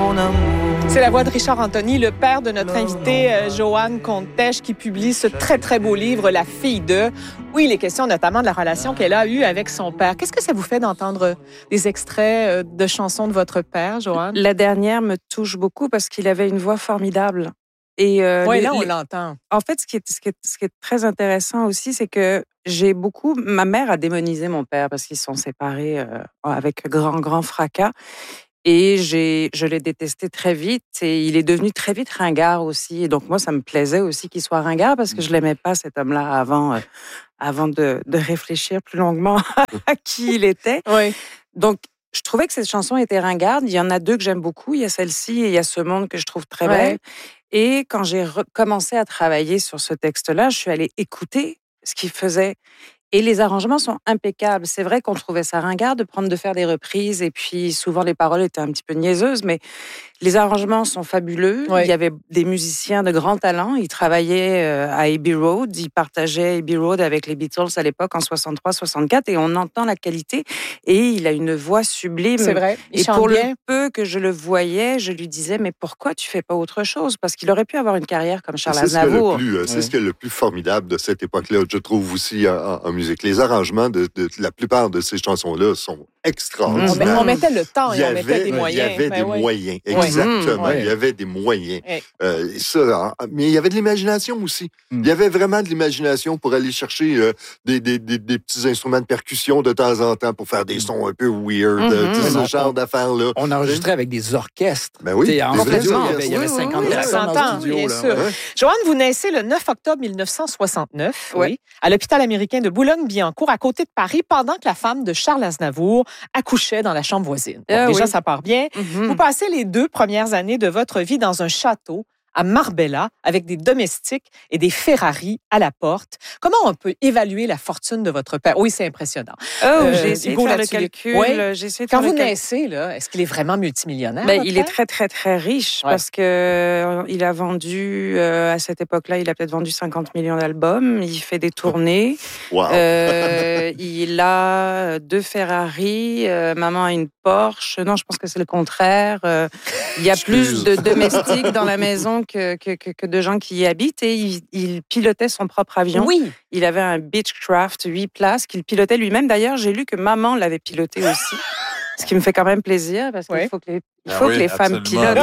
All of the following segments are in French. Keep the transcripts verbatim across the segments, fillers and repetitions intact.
mon amour. C'est la voix de Richard Anthony, le père de notre invité euh, Joanne Comtèche, qui publie ce très, très beau livre, La fille de... Oui, il est question notamment de la relation qu'elle a eue avec son père. Qu'est-ce que ça vous fait d'entendre des extraits de chansons de votre père, Joanne? La dernière me touche beaucoup parce qu'il avait une voix formidable. Et euh, oui, les, là, on les... l'entend. En fait, ce qui, est, ce, qui est, ce qui est très intéressant aussi, c'est que j'ai beaucoup... Ma mère a démonisé mon père parce qu'ils se sont séparés euh, avec grand, grand fracas. Et j'ai, je l'ai détesté très vite et il est devenu très vite ringard aussi. Et donc, moi, ça me plaisait aussi qu'il soit ringard parce que je l'aimais pas, cet homme-là, avant, euh, avant de, de réfléchir plus longuement à qui il était. Oui. Donc, je trouvais que cette chanson était ringarde. Il y en a deux que j'aime beaucoup. Il y a celle-ci et il y a Ce monde que je trouve très ouais. belle. Et quand j'ai recommencé à travailler sur ce texte-là, je suis allée écouter ce qu'il faisait. Et les arrangements sont impeccables. C'est vrai qu'on trouvait ça ringard de prendre, de faire des reprises, et puis souvent les paroles étaient un petit peu niaiseuses, mais les arrangements sont fabuleux. Oui. Il y avait des musiciens de grand talent. Ils travaillaient à Abbey Road. Ils partageaient Abbey Road avec les Beatles à l'époque, en soixante-trois soixante-quatre, et on entend la qualité. Et il a une voix sublime. C'est vrai. Il et chante pour bien. le peu que je le voyais, je lui disais, mais pourquoi tu fais pas autre chose? Parce qu'il aurait pu avoir une carrière comme Charles c'est Aznavour. Ce plus, oui. C'est ce qui est le plus formidable de cette époque-là, je trouve aussi en, en musique. Les arrangements de, de, de la plupart de ces chansons-là sont extraordinaires. On, on mettait le temps et on avait, mettait des moyens. Il y avait ben des oui. moyens, exactement. Oui. Il y avait des moyens. Oui. Euh, ça, mais il y avait de l'imagination aussi. Mm. Il y avait vraiment de l'imagination pour aller chercher euh, des, des, des, des petits instruments de percussion de temps en temps pour faire des sons un peu weird, mm-hmm. ce genre d'affaires-là. On enregistrait avec des orchestres. Ben oui. En studio, il y avait, il y avait cinquante oui, personnes oui, dans le studio. Bien là. sûr. Ouais. Joanne, vous naissez le neuf octobre mille neuf cent soixante-neuf oui. Oui, à l'hôpital américain de Boulogne-Billancourt, à côté de Paris, pendant que la femme de Charles Aznavour accouchait dans la chambre voisine. Bon, euh, déjà, oui. ça part bien. Mm-hmm. Vous passez les deux premières années de votre vie dans un château à Marbella, avec des domestiques et des Ferrari à la porte. Comment on peut évaluer la fortune de votre père? Oui, c'est impressionnant. Oh, euh, j'ai essayé de faire le calcul. Oui. J'ai essayé de Quand faire vous le cal... naissez, là, est-ce qu'il est vraiment multimillionnaire? Ben, il est très, très, très riche, ouais. parce que euh, il a vendu, euh, à cette époque-là, il a peut-être vendu cinquante millions d'albums. Il fait des tournées. Wow. Euh, il a deux Ferrari. Euh, maman a une Porsche. Non, je pense que c'est le contraire. Euh, il y a plus de domestiques dans la maison Que, que, que de gens qui y habitent, et il, il pilotait son propre avion. Oui. Il avait un Beechcraft huit places qu'il pilotait lui-même. D'ailleurs, j'ai lu que maman l'avait piloté aussi, ce qui me fait quand même plaisir parce qu'il ouais. faut que les, il faut ah oui, que les femmes pilotent.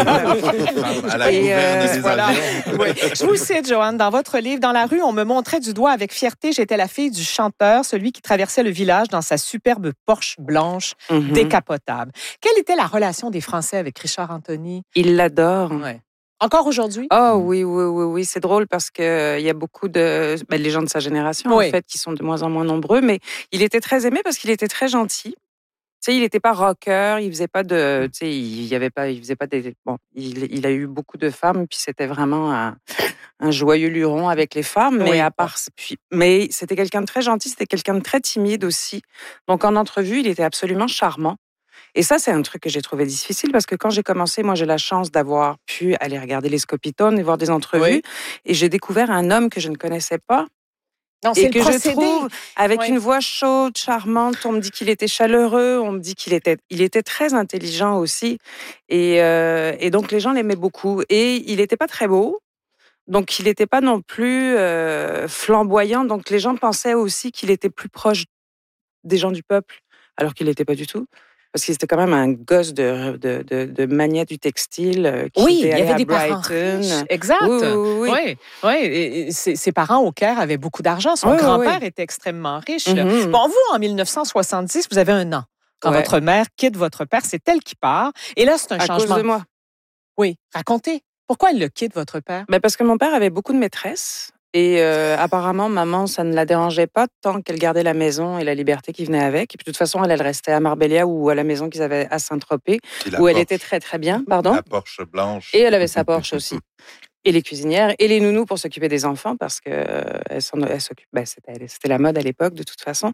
À la et euh, des voilà. oui. Je vous cite, Joanne, dans votre livre, dans la rue, on me montrait du doigt avec fierté. J'étais la fille du chanteur, celui qui traversait le village dans sa superbe Porsche blanche mm-hmm. décapotable. Quelle était la relation des Français avec Richard Anthony? Il l'adore. Ouais. Encore aujourd'hui? Oh oui, oui, oui, oui. C'est drôle parce qu'il euh, y a beaucoup de... Ben, les gens de sa génération, oui. en fait, qui sont de moins en moins nombreux. Mais il était très aimé parce qu'il était très gentil. Tu sais, il n'était pas rocker, il faisait pas de... Tu sais, il y avait pas... Il faisait pas des... Bon, il, il a eu beaucoup de femmes, puis c'était vraiment un, un joyeux luron avec les femmes. Oui. Mais à part... Puis, mais c'était quelqu'un de très gentil, c'était quelqu'un de très timide aussi. Donc, en entrevue, il était absolument charmant. Et ça, c'est un truc que j'ai trouvé difficile parce que quand j'ai commencé, moi, j'ai la chance d'avoir pu aller regarder les Scopitones et voir des entrevues. Oui. Et j'ai découvert un homme que je ne connaissais pas. Non, et c'est que le je trouve avec oui. une voix chaude, charmante. On me dit qu'il était chaleureux, on me dit qu'il était, il était très intelligent aussi. Et, euh, et donc, les gens l'aimaient beaucoup. Et il n'était pas très beau. Donc, il n'était pas non plus euh, flamboyant. Donc, les gens pensaient aussi qu'il était plus proche des gens du peuple, alors qu'il n'était pas du tout. Parce qu'il était quand même un gosse de, de, de, de mania du textile. Qui oui, était il y avait des Brighton. parents riches. Exact. Oui, oui, oui. oui. oui. Et ses, ses parents au Caire avaient beaucoup d'argent. Son oui, grand-père oui. était extrêmement riche. Mm-hmm. Bon, vous, en mille neuf cent soixante-dix, vous avez un an. Quand ouais. votre mère quitte votre père, c'est elle qui part. Et là, c'est un à changement. À cause de moi. Oui, racontez. Pourquoi elle le quitte, votre père? Ben parce que mon père avait beaucoup de maîtresses. Et euh, apparemment, maman, ça ne la dérangeait pas tant qu'elle gardait la maison et la liberté qui venait avec. Et puis, de toute façon, elle, elle restait à Marbella ou à la maison qu'ils avaient à Saint-Tropez, où Porsche. Elle était très, très bien. Pardon? La Porsche blanche. Et elle avait sa Porsche aussi. Et les cuisinières, et les nounous pour s'occuper des enfants, parce que euh, elle s'en, elle s'occupe, ben, c'était, c'était la mode à l'époque, de toute façon.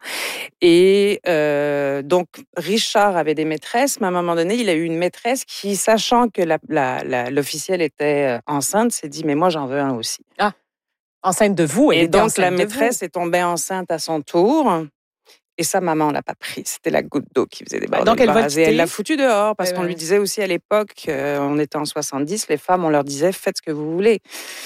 Et euh, donc, Richard avait des maîtresses, mais à un moment donné, il a eu une maîtresse qui, sachant que la, la, la, l'officielle était enceinte, s'est dit, mais moi, j'en veux un aussi. Ah! Enceinte de vous. Et donc, la maîtresse est tombée enceinte à son tour. Et sa maman l'a pas pris. C'était la goutte d'eau qui faisait déborder Donc, le elle va vase. le Et elle quitter. l'a foutu dehors parce Eh qu'on ouais. lui disait aussi à l'époque, euh, on était en soixante-dix, les femmes, on leur disait faites ce que vous voulez.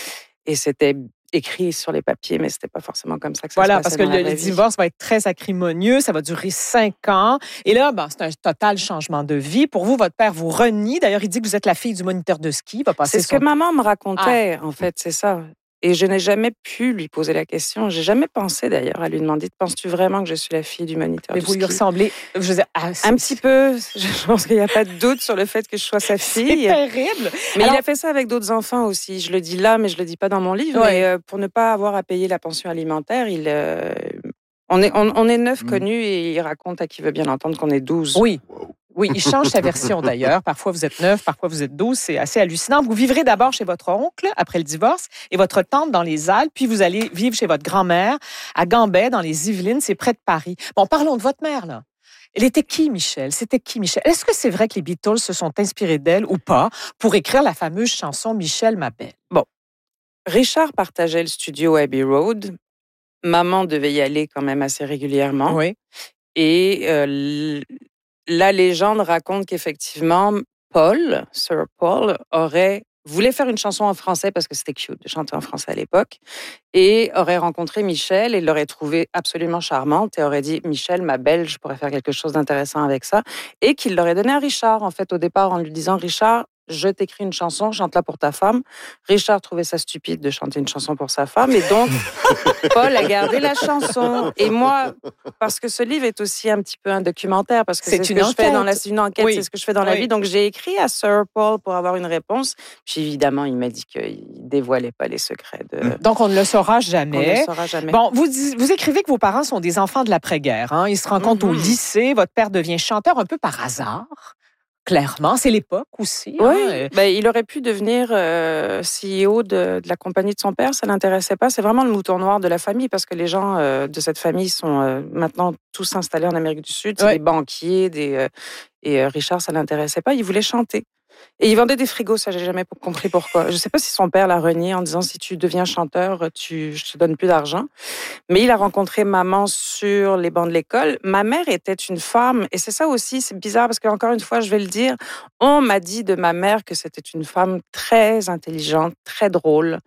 Et c'était écrit sur les papiers, mais c'était pas forcément comme ça que ça Voilà, se parce passait que dans le, la le vraie vie. divorce va être très acrimonieux, ça va durer cinq ans. Et là, ben, c'est un total changement de vie. Pour vous, votre père vous renie. D'ailleurs, il dit que vous êtes la fille du moniteur de ski. Il va passer C'est ce son... que maman me racontait, ah. en fait, c'est ça. Et je n'ai jamais pu lui poser la question. J'ai jamais pensé d'ailleurs à lui demander « Penses-tu vraiment que je suis la fille du moniteur Mais de vous ski ?» lui ressemblez. Je veux dire, ah, un petit peu. Je pense qu'il n'y a pas de doute sur le fait que je sois sa fille. C'est terrible. Mais Alors... il a fait ça avec d'autres enfants aussi. Je le dis là, mais je le dis pas dans mon livre. Ouais. Mais euh, pour ne pas avoir à payer la pension alimentaire, il, euh, on est, on, on est neuf mmh. connus et il raconte à qui veut bien l'entendre qu'on est douze. Oui. Oui, il change sa version d'ailleurs. Parfois, vous êtes neuf, parfois, vous êtes douze. C'est assez hallucinant. Vous vivrez d'abord chez votre oncle après le divorce et votre tante dans les Alpes, puis vous allez vivre chez votre grand-mère à Gambais, dans les Yvelines, c'est près de Paris. Bon, parlons de votre mère, là. Elle était qui, Michel? C'était qui, Michel? Est-ce que c'est vrai que les Beatles se sont inspirés d'elle ou pas pour écrire la fameuse chanson « Michel, ma belle ». Bon, Richard partageait le studio Abbey Road. Maman devait y aller quand même assez régulièrement. Oui. Et... Euh, la légende raconte qu'effectivement, Paul, Sir Paul, aurait voulait faire une chanson en français parce que c'était cute de chanter en français à l'époque et aurait rencontré Michel et l'aurait trouvée absolument charmante et aurait dit « Michel, ma belle, je pourrais faire quelque chose d'intéressant avec ça » et qu'il l'aurait donné à Richard, en fait, au départ, en lui disant « Richard, je t'écris une chanson, chante-la pour ta femme. » Richard trouvait ça stupide de chanter une chanson pour sa femme et donc Paul a gardé la chanson. Et moi, parce que ce livre est aussi un petit peu un documentaire, parce que c'est, c'est ce que enquête. je fais dans la, c'est une enquête, oui. c'est ce que je fais dans la oui. vie. Donc j'ai écrit à Sir Paul pour avoir une réponse. Puis évidemment, il m'a dit qu'il dévoilait pas les secrets de. Donc on ne le saura jamais. On ne le saura jamais. Bon, vous vous écrivez que vos parents sont des enfants de l'après-guerre. Hein? Ils se rencontrent mm-hmm. au lycée. Votre père devient chanteur un peu par hasard. Clairement, c'est l'époque aussi. Oui, hein. ben, il aurait pu devenir euh, C E O de, de la compagnie de son père, ça ne l'intéressait pas. C'est vraiment le mouton noir de la famille parce que les gens euh, de cette famille sont euh, maintenant tous installés en Amérique du Sud. C'est ouais. des banquiers, des, euh, et euh, Richard, ça ne l'intéressait pas. Il voulait chanter. Et il vendait des frigos, ça, j'ai jamais compris pourquoi. Je ne sais pas si son père l'a renié en disant si tu deviens chanteur, tu, je te donne plus d'argent. Mais il a rencontré maman sur les bancs de l'école. Ma mère était une femme, et c'est ça aussi, c'est bizarre parce qu'encore une fois, je vais le dire, on m'a dit de ma mère que c'était une femme très intelligente, très drôle,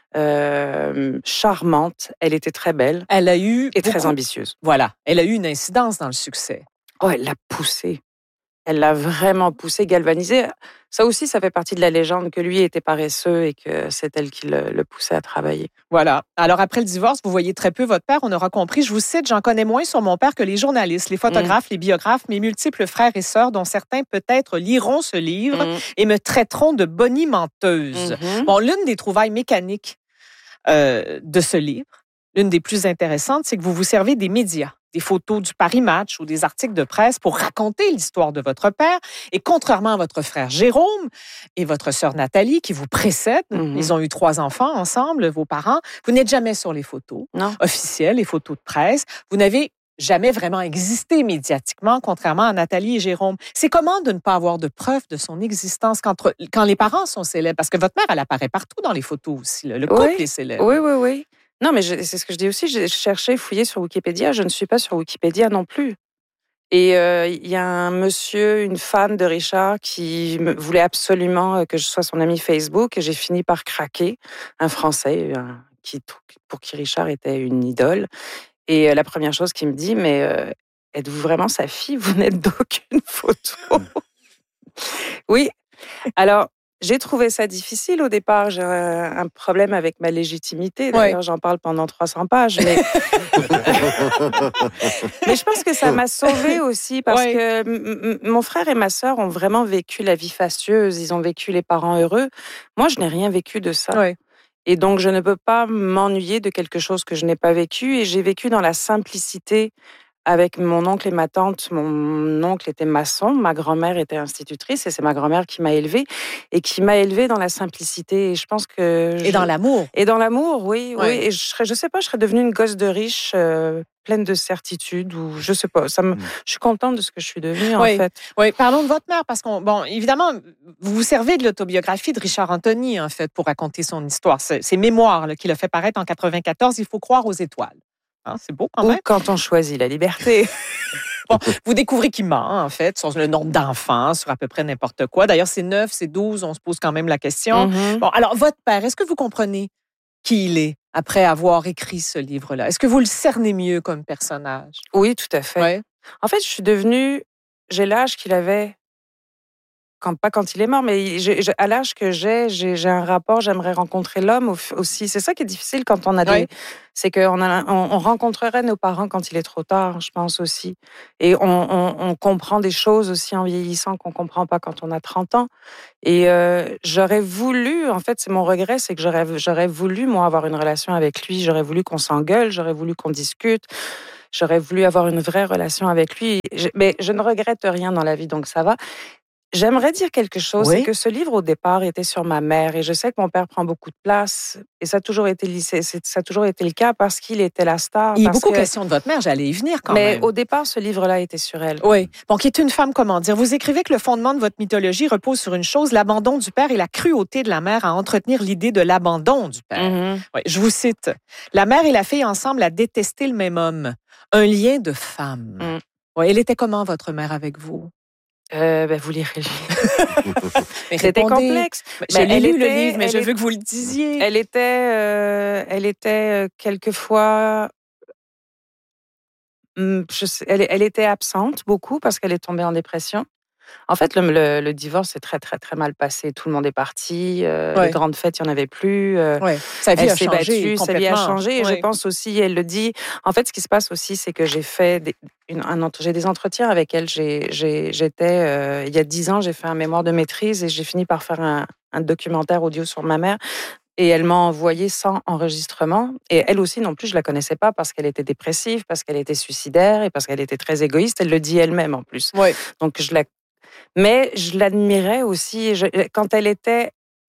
euh, charmante. Elle était très belle. Elle a eu et beaucoup... très ambitieuse. Voilà, elle a eu une incidence dans le succès. Oh, elle l'a poussée. Elle l'a vraiment poussé, galvanisé. Ça aussi, ça fait partie de la légende que lui était paresseux et que c'est elle qui le, le poussait à travailler. Voilà. Alors, après le divorce, vous voyez très peu votre père, on aura compris. Je vous cite, j'en connais moins sur mon père que les journalistes, les photographes, mmh. les biographes, mes multiples frères et sœurs, dont certains peut-être liront ce livre mmh. et me traiteront de bonimenteuse. Mmh. Bon, l'une des trouvailles mécaniques euh, de ce livre, l'une des plus intéressantes, c'est que vous vous servez des médias, des photos du Paris Match ou des articles de presse pour raconter l'histoire de votre père. Et contrairement à votre frère Jérôme et votre sœur Nathalie, qui vous précèdent, mm-hmm. ils ont eu trois enfants ensemble, vos parents, vous n'êtes jamais sur les photos non. officielles, les photos de presse. Vous n'avez jamais vraiment existé médiatiquement, contrairement à Nathalie et Jérôme. C'est comment de ne pas avoir de preuves de son existence quand, quand les parents sont célèbres? Parce que votre mère, elle apparaît partout dans les photos aussi. Le couple oui. est célèbre. Oui, oui, oui. Non, mais je, c'est ce que je dis aussi. J'ai cherché, fouillé sur Wikipédia. Je ne suis pas sur Wikipédia non plus. Et il euh, y a un monsieur, une fan de Richard, qui me, voulait absolument que je sois son ami Facebook. Et j'ai fini par craquer. Un Français un, qui, pour qui Richard était une idole. Et euh, la première chose qu'il me dit, mais euh, êtes-vous vraiment sa fille? Vous n'êtes d'aucune photo. Oui. Alors, j'ai trouvé ça difficile au départ. J'ai un problème avec ma légitimité. D'ailleurs, ouais. j'en parle pendant trois cents pages. Mais... mais je pense que ça m'a sauvée aussi parce ouais. que m- m- mon frère et ma sœur ont vraiment vécu la vie fastueuse. Ils ont vécu les parents heureux. Moi, je n'ai rien vécu de ça. Ouais. Et donc, je ne peux pas m'ennuyer de quelque chose que je n'ai pas vécu. Et j'ai vécu dans la simplicité avec mon oncle et ma tante. Mon oncle était maçon, ma grand-mère était institutrice et c'est ma grand-mère qui m'a élevée et qui m'a élevée dans la simplicité. Et je pense que... Et je... dans l'amour. Et dans l'amour, oui. Ouais. oui. Et je serais, je sais pas, je serais devenue une gosse de riche, euh, pleine de certitude ou je sais pas. Ça me... mmh. Je suis contente de ce que je suis devenue, oui. en fait. Oui, parlons de votre mère parce qu'on... Bon, évidemment, vous vous servez de l'autobiographie de Richard Anthony, en fait, pour raconter son histoire. Ses mémoires là, qu'il a fait paraître en quatre-vingt-quatorze, Il faut croire aux étoiles. Hein, c'est beau quand Ou même. quand on choisit la liberté. Bon, vous découvrez qu'il ment, en fait, sur le nombre d'enfants, sur à peu près n'importe quoi. D'ailleurs, c'est neuf, c'est douze, on se pose quand même la question. Mm-hmm. Bon, alors, votre père, est-ce que vous comprenez qui il est après avoir écrit ce livre-là? Est-ce que vous le cernez mieux comme personnage? Oui, tout à fait. Ouais. En fait, je suis devenue... J'ai l'âge qu'il avait... Quand, pas quand il est mort, mais j'ai, j'ai, à l'âge que j'ai, j'ai, j'ai un rapport, j'aimerais rencontrer l'homme aussi. C'est ça qui est difficile quand on a des... Ouais. C'est qu'on a, on, on rencontrerait nos parents quand il est trop tard, je pense aussi. Et on, on, on comprend des choses aussi en vieillissant qu'on ne comprend pas quand on a trente ans. Et euh, j'aurais voulu, en fait, c'est mon regret, c'est que j'aurais, j'aurais voulu, moi, avoir une relation avec lui. J'aurais voulu qu'on s'engueule, j'aurais voulu qu'on discute. J'aurais voulu avoir une vraie relation avec lui. Je, mais je ne regrette rien dans la vie, donc ça va. J'aimerais dire quelque chose, oui. C'est que ce livre, au départ, était sur ma mère. Et je sais que mon père prend beaucoup de place. Et ça a toujours été, ça a toujours été le cas parce qu'il était la star. Il y a beaucoup que... question de votre mère, j'allais y venir quand mais même. Mais au départ, ce livre-là était sur elle. Oui. Bon, qui est une femme, comment dire. Vous écrivez que le fondement de votre mythologie repose sur une chose, l'abandon du père et la cruauté de la mère à entretenir l'idée de l'abandon du père. Mm-hmm. Oui, je vous cite. La mère et la fille ensemble à détester le même homme. Un lien de femme. Mm. Oui, elle était comment, votre mère, avec vous? Euh, ben, vous lirez le livre. C'était complexe. J'ai lu était, le livre, mais je veux que vous le disiez. Elle était, euh, elle était euh, quelquefois... Je sais, elle, elle était absente beaucoup parce qu'elle est tombée en dépression. En fait, le, le, le divorce est très, très, très mal passé. Tout le monde est parti. Euh, ouais. Les grandes fêtes, il n'y en avait plus. Euh, ouais. Sa vie elle a s'est changé battue, sa vie a changé. Ouais. Et je pense aussi, elle le dit. En fait, ce qui se passe aussi, c'est que j'ai fait des, une, un, j'ai des entretiens avec elle. J'ai, j'ai, j'étais, euh, il y a dix ans, j'ai fait un mémoire de maîtrise et j'ai fini par faire un, un documentaire audio sur ma mère. Et elle m'a envoyé sans enregistrement. Et elle aussi, non plus, je la connaissais pas parce qu'elle était dépressive, parce qu'elle était suicidaire et parce qu'elle était très égoïste. Elle le dit elle-même, en plus. Ouais. Donc, je la... Mais je l'admirais aussi. Je... Quand elle était...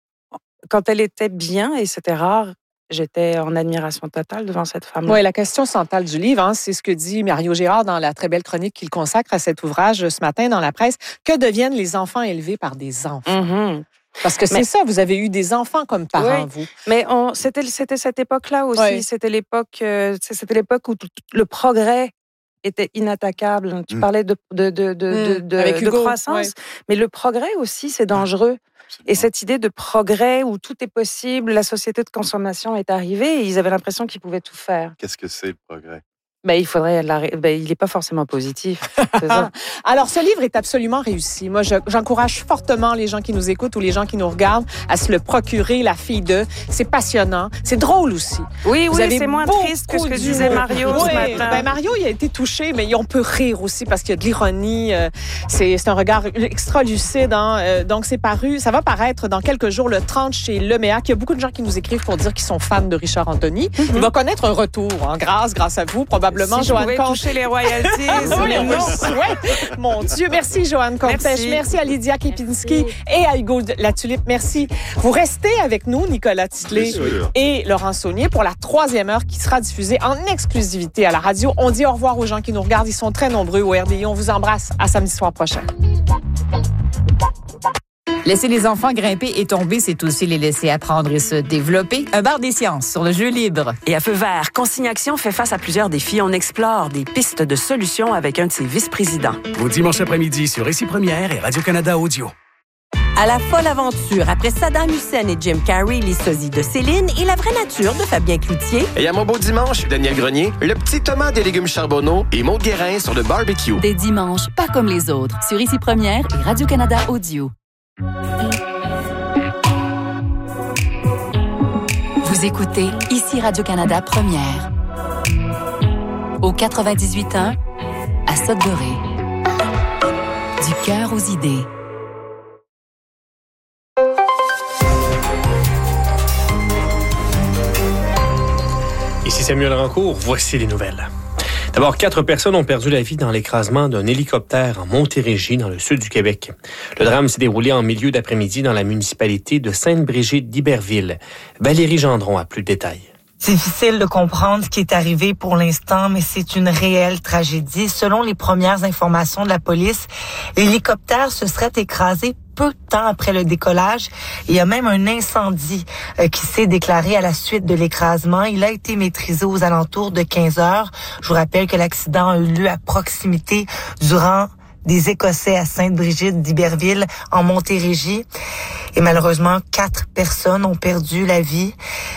Quand elle était bien, et c'était rare, j'étais en admiration totale devant cette femme. Oui, la question centrale du livre, hein, c'est ce que dit Mario Gérard dans la très belle chronique qu'il consacre à cet ouvrage ce matin dans la presse. Que deviennent les enfants élevés par des enfants? Mm-hmm. Parce que c'est mais, ça, vous avez eu des enfants comme parents, oui, vous. Mais on, c'était, c'était cette époque-là aussi. Oui. C'était l'époque, euh, c'était l'époque où tout, le progrès était inattaquable. Tu mmh. parlais de, de, de, de, mmh. de, de, de croissance, ouais. Mais le progrès aussi, c'est dangereux. Absolument. Et cette idée de progrès où tout est possible, la société de consommation est arrivée et ils avaient l'impression qu'ils pouvaient tout faire. Qu'est-ce que c'est le progrès? Ben, il faudrait ben, il n'est pas forcément positif. C'est ça. Alors, ce livre est absolument réussi. Moi, je, j'encourage fortement les gens qui nous écoutent ou les gens qui nous regardent à se le procurer, La fille de. C'est passionnant. C'est drôle aussi. Oui, Vous oui, c'est moins triste que ce que disait Mario oui, ce matin. Ben, Mario, il a été touché, mais on peut rire aussi parce qu'il y a de l'ironie. C'est, c'est un regard extra lucide. Hein? Donc, c'est paru. Ça va paraître dans quelques jours, le trente, chez Leméac. Il y a beaucoup de gens qui nous écrivent pour dire qu'ils sont fans de Richard Anthony. Mm-hmm. Il va connaître un retour, hein, grâce, grâce à vous, probablement. Si Joanne Comte. toucher les royalties. oui, ouais. Mon Dieu, merci Joanne Comte. Merci. merci à Lydia Kepinski et à Hugo Latulippe. Merci. Vous restez avec nous, Nicolas Titley et Laurent Saunier, pour la troisième heure qui sera diffusée en exclusivité à la radio. On dit au revoir aux gens qui nous regardent. Ils sont très nombreux au R D I. On vous embrasse. À samedi soir prochain. Laisser les enfants grimper et tomber, c'est aussi les laisser apprendre et se développer. Un bar des sciences sur le jeu libre. Et à Feu vert, Consigne Action fait face à plusieurs défis. On explore des pistes de solutions avec un de ses vice-présidents. Au dimanche après-midi sur Récit Première et Radio-Canada Audio. À la folle aventure, après Saddam Hussein et Jim Carrey, les sosies de Céline et la vraie nature de Fabien Cloutier. Et à mon beau dimanche, Daniel Grenier, le petit Thomas des légumes charbonneaux et Maud Guérin sur le barbecue. Des dimanches pas comme les autres, sur Ici Première et Radio-Canada Audio. Vous écoutez Ici Radio-Canada Première. Au quatre-vingt-dix-huit ans, à Sudbury. Du cœur aux idées. Ici Samuel Rancourt, voici les nouvelles. D'abord, quatre personnes ont perdu la vie dans l'écrasement d'un hélicoptère en Montérégie, dans le sud du Québec. Le drame s'est déroulé en milieu d'après-midi dans la municipalité de Sainte-Brigitte d'Iberville. Valérie Gendron a plus de détails. Difficile de comprendre ce qui est arrivé pour l'instant, mais c'est une réelle tragédie. Selon les premières informations de la police, l'hélicoptère se serait écrasé peu de temps après le décollage. Il y a même un incendie euh, qui s'est déclaré à la suite de l'écrasement. Il a été maîtrisé aux alentours de quinze heures. Je vous rappelle que l'accident a eu lieu à proximité du rang des Écossais à Sainte-Brigitte d'Iberville en Montérégie. Et malheureusement, quatre personnes ont perdu la vie.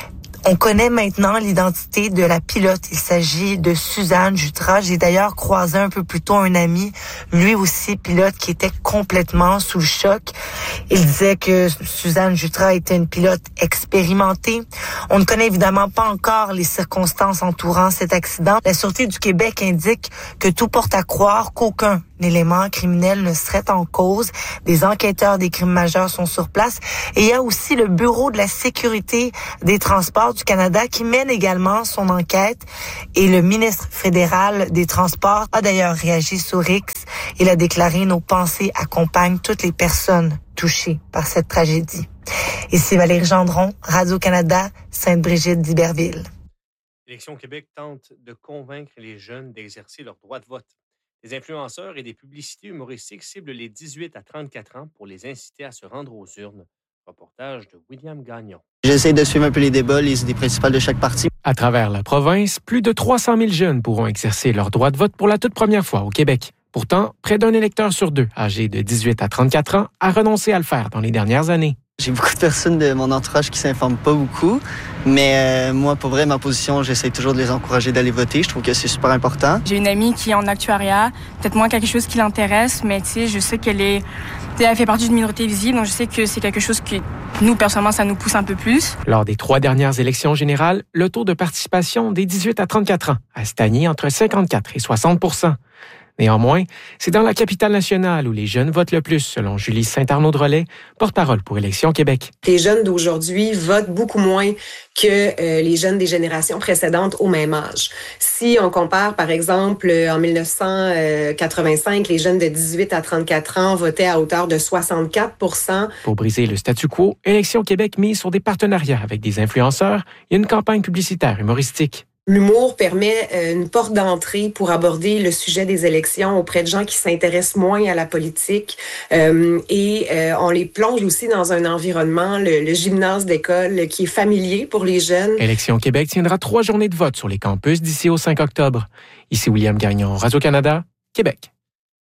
On connaît maintenant l'identité de la pilote. Il s'agit de Suzanne Jutras. J'ai d'ailleurs croisé un peu plus tôt un ami, lui aussi pilote, qui était complètement sous le choc. Il disait que Suzanne Jutras était une pilote expérimentée. On ne connaît évidemment pas encore les circonstances entourant cet accident. La Sûreté du Québec indique que tout porte à croire qu'aucun élément criminel ne serait en cause. Des enquêteurs des crimes majeurs sont sur place. Et il y a aussi le Bureau de la sécurité des transports du Canada qui mène également son enquête. Et le ministre fédéral des Transports a d'ailleurs réagi sur X. Il a déclaré « Nos pensées accompagnent toutes les personnes touchées par cette tragédie ». Ici Valérie Gendron, Radio-Canada, Sainte-Brigitte d'Iberville. Élection Québec tente de convaincre les jeunes d'exercer leur droit de vote. Des influenceurs et des publicités humoristiques ciblent les dix-huit à trente-quatre ans pour les inciter à se rendre aux urnes. Reportage de William Gagnon. J'essaie de suivre un peu les débats, les idées principales de chaque parti. À travers la province, plus de trois cent mille jeunes pourront exercer leur droit de vote pour la toute première fois au Québec. Pourtant, près d'un électeur sur deux, âgé de dix-huit à trente-quatre ans, a renoncé à le faire dans les dernières années. J'ai beaucoup de personnes de mon entourage qui s'informent pas beaucoup, mais euh, moi, pour vrai, ma position, j'essaie toujours de les encourager d'aller voter. Je trouve que c'est super important. J'ai une amie qui est en actuariat, peut-être moins quelque chose qui l'intéresse, mais tu sais, je sais qu'elle est, elle fait partie d'une minorité visible, donc je sais que c'est quelque chose qui, nous, personnellement, ça nous pousse un peu plus. Lors des trois dernières élections générales, le taux de participation des dix-huit à trente-quatre ans a stagné entre cinquante-quatre et soixante pour cent. Néanmoins, c'est dans la capitale nationale où les jeunes votent le plus, selon Julie Saint-Arnaud-de-Relais, porte-parole pour Élections Québec. Les jeunes d'aujourd'hui votent beaucoup moins que euh, les jeunes des générations précédentes au même âge. Si on compare, par exemple, en dix-neuf cent quatre-vingt-cinq, les jeunes de dix-huit à trente-quatre ans votaient à hauteur de soixante-quatre pour cent. Pour briser le statu quo, Élections Québec mise sur des partenariats avec des influenceurs et une campagne publicitaire humoristique. L'humour permet une porte d'entrée pour aborder le sujet des élections auprès de gens qui s'intéressent moins à la politique euh, et euh, on les plonge aussi dans un environnement, le, le gymnase d'école, qui est familier pour les jeunes. Élections Québec tiendra trois journées de vote sur les campus d'ici au cinq octobre. Ici William Gagnon, Radio-Canada, Québec.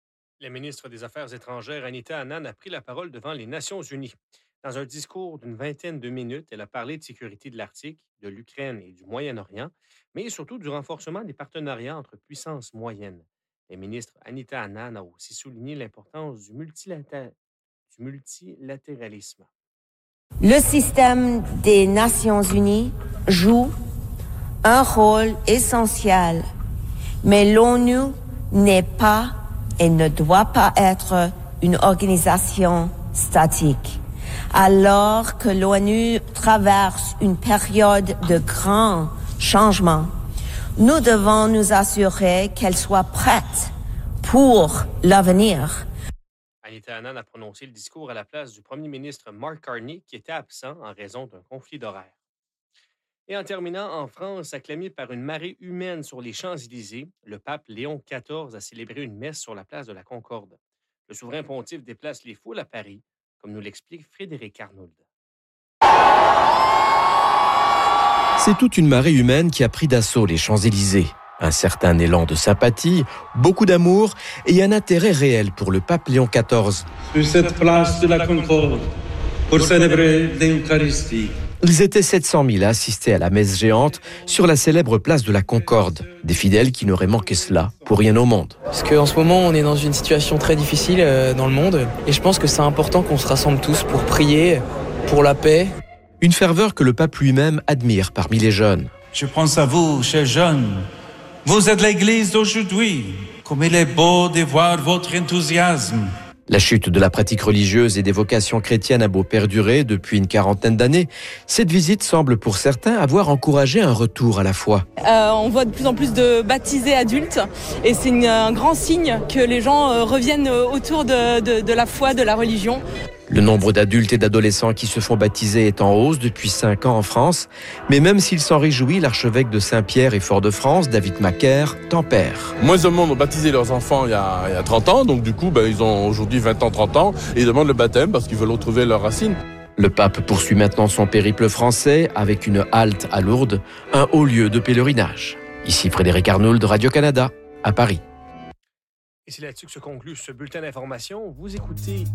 La ministre des Affaires étrangères, Anita Anand, a pris la parole devant les Nations unies. Dans un discours d'une vingtaine de minutes, elle a parlé de sécurité de l'Arctique, de l'Ukraine et du Moyen-Orient, mais surtout du renforcement des partenariats entre puissances moyennes. La ministre Anita Anand a aussi souligné l'importance du, multilaté- du multilatéralisme. Le système des Nations unies joue un rôle essentiel, mais l'ONU n'est pas et ne doit pas être une organisation statique. Alors que l'ONU traverse une période de grands changements, nous devons nous assurer qu'elle soit prête pour l'avenir. Anita Anand a prononcé le discours à la place du premier ministre Mark Carney, qui était absent en raison d'un conflit d'horaire. Et en terminant, en France, acclamé par une marée humaine sur les Champs-Élysées, le pape Léon quatorze a célébré une messe sur la place de la Concorde. Le souverain pontife déplace les foules à Paris, comme nous l'explique Frédéric Arnould. C'est toute une marée humaine qui a pris d'assaut les Champs-Élysées. Un certain élan de sympathie, beaucoup d'amour et un intérêt réel pour le pape Léon quatorze. Sur cette place de la Concorde, pour célébrer l'Eucharistie. Ils étaient sept cent mille à assister à la messe géante sur la célèbre place de la Concorde. Des fidèles qui n'auraient manqué cela pour rien au monde. Parce qu'en ce moment, on est dans une situation très difficile dans le monde. Et je pense que c'est important qu'on se rassemble tous pour prier, pour la paix. Une ferveur que le pape lui-même admire parmi les jeunes. Je pense à vous, chers jeunes. Vous êtes l'Église d'aujourd'hui. Comme il est beau de voir votre enthousiasme. La chute de la pratique religieuse et des vocations chrétiennes a beau perdurer depuis une quarantaine d'années, cette visite semble pour certains avoir encouragé un retour à la foi. Euh, on voit de plus en plus de baptisés adultes et c'est une, un grand signe que les gens euh, reviennent autour de, de, de la foi, de la religion. Le nombre d'adultes et d'adolescents qui se font baptiser est en hausse depuis cinq ans en France. Mais même s'il s'en réjouit, l'archevêque de Saint-Pierre et Fort-de-France, David Macaire, tempère. Moins de monde ont baptisé leurs enfants il y a, il y a trente ans. Donc du coup, ben, ils ont aujourd'hui vingt ans, trente ans. Et ils demandent le baptême parce qu'ils veulent retrouver leurs racines. Le pape poursuit maintenant son périple français avec une halte à Lourdes, un haut lieu de pèlerinage. Ici Frédéric Arnould de Radio-Canada, à Paris. Et c'est là-dessus que se conclut ce bulletin d'information. Vous écoutez